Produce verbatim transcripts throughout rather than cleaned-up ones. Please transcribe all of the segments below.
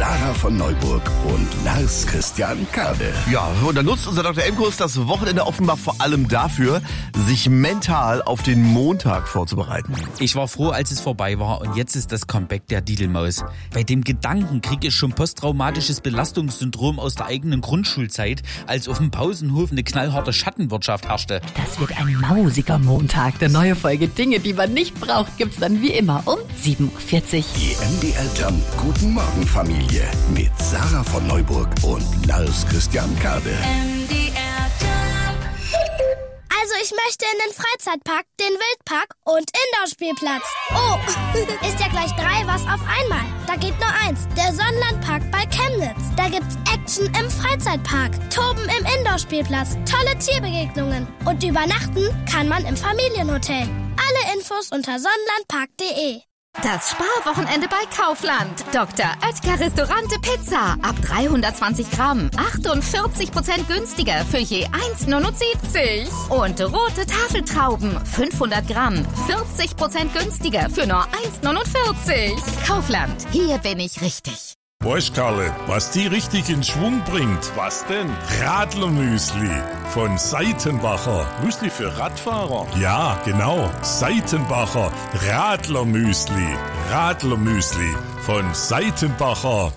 Sarah von Neuburg und Lars Christian Kade. Ja, und dann nutzt unser Doktor Emkus das Wochenende offenbar vor allem dafür, sich mental auf den Montag vorzubereiten. Ich war froh, als es vorbei war, und jetzt ist das Comeback der Didelmaus. Bei dem Gedanken kriege ich schon posttraumatisches Belastungssyndrom aus der eigenen Grundschulzeit, als auf dem Pausenhof eine knallharte Schattenwirtschaft herrschte. Das wird ein mausiger Montag. Der neue Folge Dinge, die man nicht braucht, gibt's dann wie immer um sieben Uhr vierzig. Die M D R Jump Guten Morgen Familie mit Sarah von Neuburg und Lars Christian Kade. M D R Jump. Also ich möchte in den Freizeitpark, den Wildpark und Indoor-Spielplatz. Oh, ist ja gleich drei was auf einmal. Da geht nur eins, der Sonnenlandpark bei Chemnitz. Da gibt's Action im Freizeitpark, Toben im Indoor-Spielplatz, tolle Tierbegegnungen und übernachten kann man im Familienhotel. Alle Infos unter sonnenlandpark punkt de. Das Sparwochenende bei Kaufland. Doktor Oetker Restaurante Pizza. Ab dreihundertzwanzig Gramm. achtundvierzig Prozent günstiger für je eins Komma neunundsiebzig. Und rote Tafeltrauben. fünfhundert Gramm. vierzig Prozent günstiger für nur eins Komma neunundvierzig. Kaufland. Hier bin ich richtig. Weißt Karle, was die richtig in Schwung bringt? Was denn? Radlermüsli von Seitenbacher. Müsli für Radfahrer? Ja, genau. Seitenbacher Radlermüsli. Radlermüsli von Seitenbacher.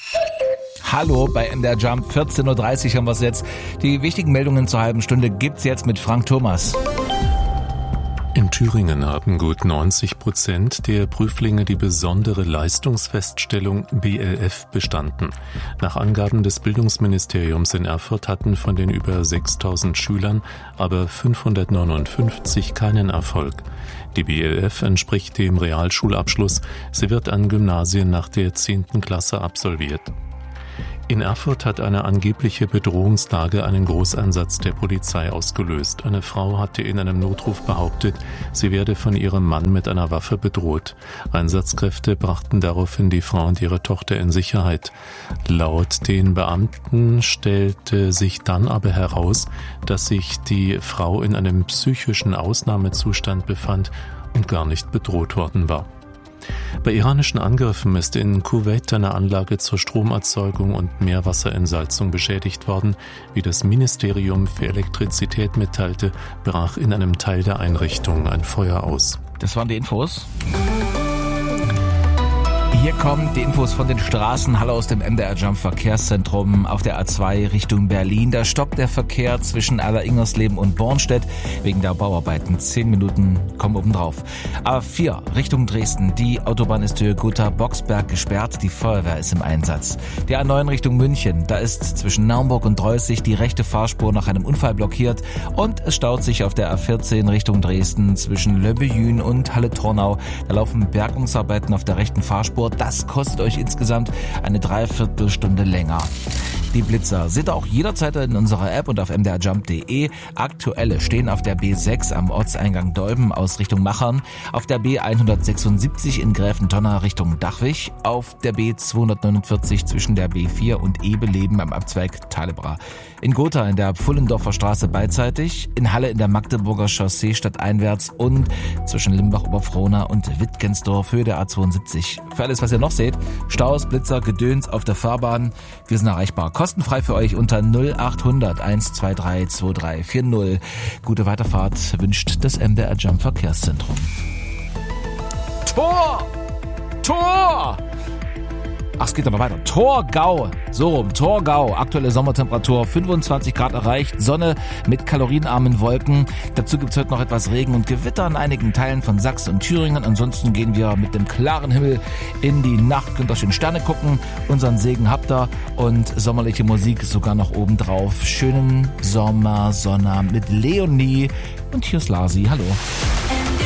Hallo bei M D R Jump, vierzehn Uhr dreißig haben wir es jetzt. Die wichtigen Meldungen zur halben Stunde gibt's jetzt mit Frank Thomas. In Thüringen haben gut neunzig Prozent der Prüflinge die besondere Leistungsfeststellung B L F bestanden. Nach Angaben des Bildungsministeriums in Erfurt hatten von den über sechstausend Schülern aber fünfhundertneunundfünfzig keinen Erfolg. Die B L F entspricht dem Realschulabschluss. Sie wird an Gymnasien nach der zehnten Klasse absolviert. In Erfurt hat eine angebliche Bedrohungslage einen Großeinsatz der Polizei ausgelöst. Eine Frau hatte in einem Notruf behauptet, sie werde von ihrem Mann mit einer Waffe bedroht. Einsatzkräfte brachten daraufhin die Frau und ihre Tochter in Sicherheit. Laut den Beamten stellte sich dann aber heraus, dass sich die Frau in einem psychischen Ausnahmezustand befand und gar nicht bedroht worden war. Bei iranischen Angriffen ist in Kuwait eine Anlage zur Stromerzeugung und Meerwasserentsalzung beschädigt worden. Wie das Ministerium für Elektrizität mitteilte, brach in einem Teil der Einrichtung ein Feuer aus. Das waren die Infos. Hier kommen die Infos von den Straßen. Hallo aus dem M D R Jump Verkehrszentrum auf der A zwei Richtung Berlin. Da stockt der Verkehr zwischen Aller-Ingersleben und Bornstedt wegen der Bauarbeiten. Zehn Minuten kommen obendrauf. A vier Richtung Dresden. Die Autobahn ist Höhe Gotha-Boxberg gesperrt. Die Feuerwehr ist im Einsatz. Die A neun Richtung München. Da ist zwischen Naumburg und Dreußig die rechte Fahrspur nach einem Unfall blockiert. Und es staut sich auf der A vierzehn Richtung Dresden zwischen Löbbejün und Halle-Tornau. Da laufen Bergungsarbeiten auf der rechten Fahrspur. Das kostet euch insgesamt eine Dreiviertelstunde länger. Die Blitzer seht ihr auch jederzeit in unserer App und auf m d r jump punkt de. Aktuelle stehen auf der B sechs am Ortseingang Dolben aus Richtung Machern, auf der B hundertsechsundsiebzig in Gräfentonner Richtung Dachwig, auf der B zweihundertneunundvierzig zwischen der B vier und Ebeleben am Abzweig Talebra, in Gotha in der Pfullendorfer Straße beidseitig, in Halle in der Magdeburger Chaussee stadteinwärts und zwischen Limbach-Oberfrohna und Wittgensdorf Höhe der A zweiundsiebzig. Für alles, was ihr noch seht, Staus, Blitzer, Gedöns auf der Fahrbahn, wir sind erreichbar. Kostenfrei für euch unter null achthundert eins zwei drei zwei drei vier null. Gute Weiterfahrt wünscht das M D R Jump Verkehrszentrum. Tor! Tor! Ach, es geht aber weiter. Torgau. So rum. Torgau. Aktuelle Sommertemperatur fünfundzwanzig Grad erreicht. Sonne mit kalorienarmen Wolken. Dazu gibt es heute noch etwas Regen und Gewitter in einigen Teilen von Sachsen und Thüringen. Ansonsten gehen wir mit dem klaren Himmel in die Nacht. Könnt euch in Sterne gucken. Unseren Segen habt ihr. Und sommerliche Musik ist sogar noch oben drauf. Schönen Sommersonner mit Leonie. Und hier ist Lasi. Hallo.